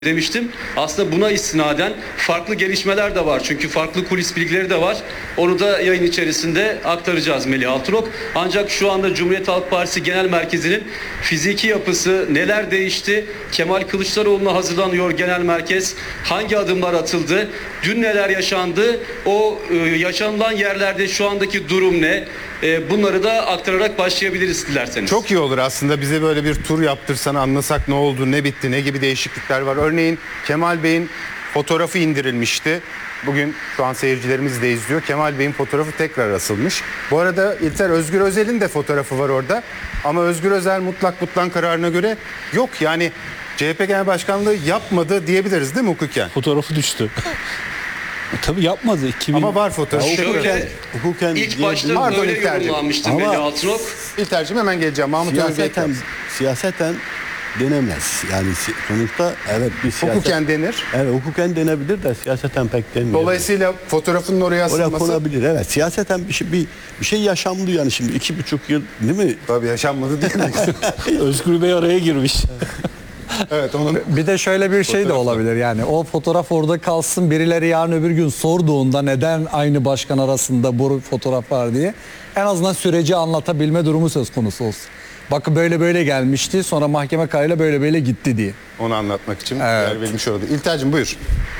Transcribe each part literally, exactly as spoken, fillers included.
demiştim. Aslında buna istinaden farklı gelişmeler de var. Çünkü farklı kulis bilgileri de var. Onu da yayın içerisinde aktaracağız Melih Altınok. Ancak şu anda Cumhuriyet Halk Partisi Genel Merkezi'nin fiziki yapısı, neler değişti? Kemal Kılıçdaroğlu'na hazırlanıyor genel merkez. Hangi adımlar atıldı? Dün neler yaşandı? O e, yaşanılan yerlerde şu andaki durum ne? E, bunları da aktararak başlayabiliriz dilerseniz. Çok iyi olur aslında, bize böyle bir tur yaptırsan, anlasak ne oldu, ne bitti, ne gibi değişiklikler var. Örneğin Kemal Bey'in fotoğrafı indirilmişti. Bugün şu an seyircilerimiz de izliyor. Kemal Bey'in fotoğrafı tekrar asılmış. Bu arada İlter, Özgür Özel'in de fotoğrafı var orada. Ama Özgür Özel mutlak mutlak kararına göre yok. Yani C H P Genel Başkanlığı yapmadı diyebiliriz değil mi hukuken? Fotoğrafı düştü. Tabii yapmadı. iki bin... Ama var fotoğrafı. Ya, Şöyle, hukuken ilk başta Pardon, böyle İlker'cim. yorumlanmıştı Ama- Melih Altınok. İlter'cim hemen geleceğim. Mahmut Ömer Bey. siyaseten, siyaseten denemez. Yani si- sonuçta evet bir siyaset... Hukuken denir. Evet, hukuken denebilir de siyaseten pek denmiyor. Dolayısıyla fotoğrafının oraya Oraya asılması... konabilir, evet. Siyaseten bir şey, bir, bir şey yaşandı yani şimdi iki buçuk yıl değil mi? Tabii yaşanmadı değil mi? Özgür Bey araya girmiş. Evet, onun... Bir de şöyle bir şey de olabilir, yani o fotoğraf orada kalsın, birileri yarın öbür gün sorduğunda neden aynı başkan arasında bu fotoğraf var diye en azından süreci anlatabilme durumu söz konusu olsun. Bakın böyle böyle gelmişti, sonra mahkeme kararıyla böyle böyle gitti diye. Onu anlatmak için Evet. yer verilmiş oldu. İlter'cim buyur.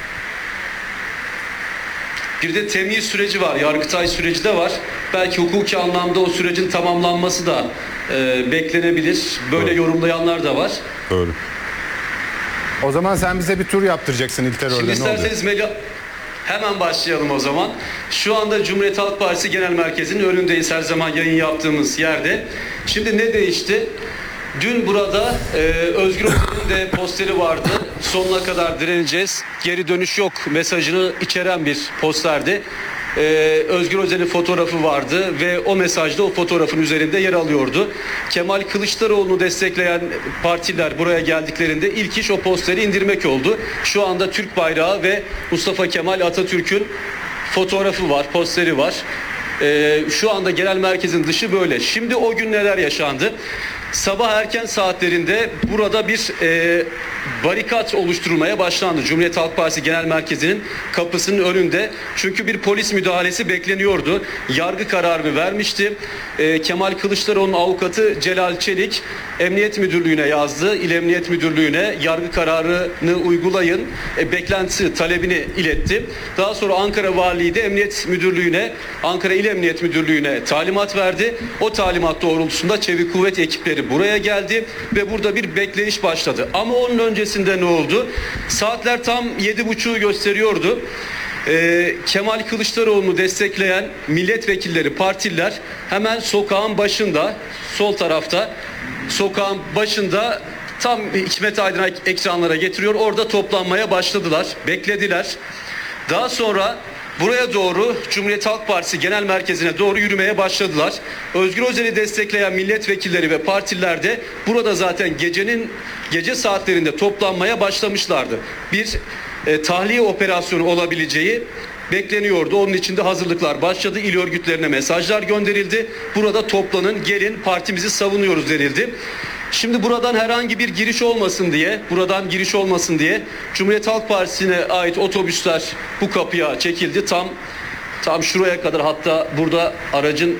Bir de temyiz süreci var, Yargıtay süreci de var. Belki hukuki anlamda o sürecin tamamlanması da e, beklenebilir. Böyle Doğru. yorumlayanlar da var. Doğru. O zaman sen bize bir tur yaptıracaksın İlter orada. Şimdi Ne oluyor? isterseniz Melih, hemen başlayalım o zaman. Şu anda Cumhuriyet Halk Partisi Genel Merkezi'nin önündeyiz, her zaman yayın yaptığımız yerde. Şimdi ne değişti? Dün burada e, Özgür Özel'in de posteri vardı. Sonuna kadar direneceğiz, geri dönüş yok mesajını içeren bir posterdi. Ee, Özgür Özel'in fotoğrafı vardı ve o mesajda o fotoğrafın üzerinde yer alıyordu. Kemal Kılıçdaroğlu'nu destekleyen partiler buraya geldiklerinde ilk iş o posteri indirmek oldu. Şu anda Türk bayrağı ve Mustafa Kemal Atatürk'ün fotoğrafı var, posteri var. Ee, şu anda genel merkezin dışı böyle. Şimdi o gün neler yaşandı? Sabah erken saatlerinde burada bir e, barikat oluşturulmaya başlandı. Cumhuriyet Halk Partisi Genel Merkezi'nin kapısının önünde. Çünkü bir polis müdahalesi bekleniyordu. Yargı kararını vermişti. E, Kemal Kılıçdaroğlu'nun avukatı Celal Çelik Emniyet Müdürlüğü'ne yazdı. İl Emniyet Müdürlüğü'ne yargı kararını uygulayın, e, beklentisi, talebini iletti. Daha sonra Ankara Valiliği de Emniyet Müdürlüğü'ne, Ankara İl Emniyet Müdürlüğü'ne talimat verdi. O talimat doğrultusunda Çevik Kuvvet ekipleri buraya geldi ve burada bir bekleyiş başladı. Ama onun öncesinde ne oldu? Saatler tam yedi buçuğu gösteriyordu. Ee, Kemal Kılıçdaroğlu'nu destekleyen milletvekilleri, partiler hemen sokağın başında, sol tarafta, sokağın başında tam Hikmet Aydın'a ekranlara getiriyor. Orada toplanmaya başladılar, beklediler. Daha sonra buraya doğru Cumhuriyet Halk Partisi Genel Merkezi'ne doğru yürümeye başladılar. Özgür Özel'i destekleyen milletvekilleri ve partiler de burada zaten gecenin gece saatlerinde toplanmaya başlamışlardı. Bir e, tahliye operasyonu olabileceği bekleniyordu. Onun için de hazırlıklar başladı. İl örgütlerine mesajlar gönderildi. Burada toplanın, gelin, partimizi savunuyoruz denildi. Şimdi buradan herhangi bir giriş olmasın diye, buradan giriş olmasın diye Cumhuriyet Halk Partisi'ne ait otobüsler bu kapıya çekildi. Tam tam şuraya kadar, hatta burada aracın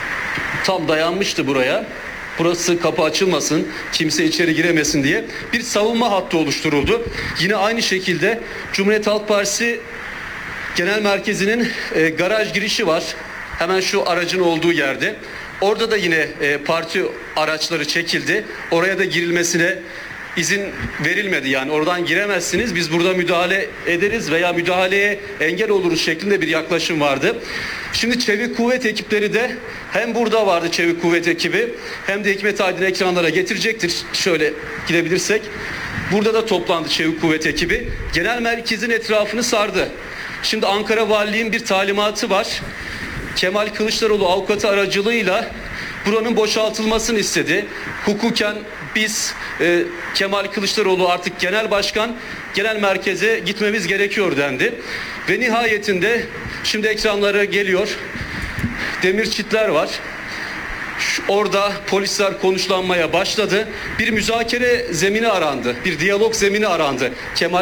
tam dayanmıştı buraya. Burası kapı açılmasın, kimse içeri giremesin diye bir savunma hattı oluşturuldu. Yine aynı şekilde Cumhuriyet Halk Partisi Genel Merkezi'nin e, garaj girişi var. Hemen şu aracın olduğu yerde. Orada da yine e, parti araçları çekildi. Oraya da girilmesine izin verilmedi. Yani oradan giremezsiniz, biz burada müdahale ederiz veya müdahaleye engel oluruz şeklinde bir yaklaşım vardı. Şimdi Çevik Kuvvet ekipleri de hem burada vardı, Çevik Kuvvet ekibi, hem de Hikmet Aydın ekranlara getirecektir. Şöyle gidebilirsek. Burada da toplandı Çevik Kuvvet ekibi. Genel merkezin etrafını sardı. Şimdi Ankara Valiliğin bir talimatı var. Kemal Kılıçdaroğlu avukatı aracılığıyla buranın boşaltılmasını istedi. Hukuken biz e, Kemal Kılıçdaroğlu artık genel başkan, genel merkeze gitmemiz gerekiyor dendi. Ve nihayetinde şimdi ekranlara geliyor. Demir çitler var. Şu- Orada polisler konuşlanmaya başladı. Bir müzakere zemini arandı. Bir diyalog zemini arandı. Kemal